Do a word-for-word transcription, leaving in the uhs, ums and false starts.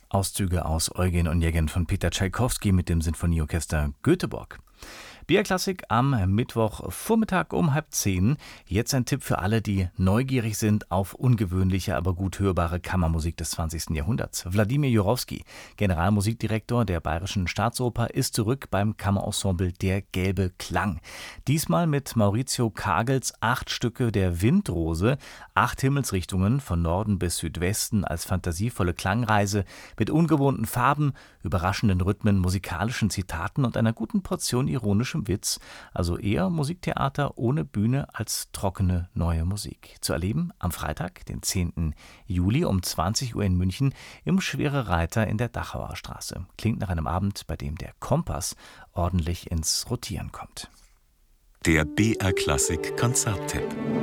Auszüge aus Eugen Onegin von Peter Tschaikowski mit dem Sinfonieorchester Göteborg. B R-Klassik am Mittwochvormittag um halb zehn. Jetzt ein Tipp für alle, die neugierig sind auf ungewöhnliche, aber gut hörbare Kammermusik des zwanzigsten Jahrhunderts. Wladimir Jurowski, Generalmusikdirektor der Bayerischen Staatsoper, ist zurück beim Kammerensemble Der gelbe Klang. Diesmal mit Maurizio Kagels acht Stücke der Windrose, acht Himmelsrichtungen von Norden bis Südwesten als fantasievolle Klangreise mit ungewohnten Farben, überraschenden Rhythmen, musikalischen Zitaten und einer guten Portion ironischem Witz, also eher Musiktheater ohne Bühne als trockene neue Musik. Zu erleben am Freitag, den zehnten Juli um zwanzig Uhr in München im Schwere Reiter in der Dachauer Straße. Klingt nach einem Abend, bei dem der Kompass ordentlich ins Rotieren kommt. Der B R-Klassik Konzerttipp.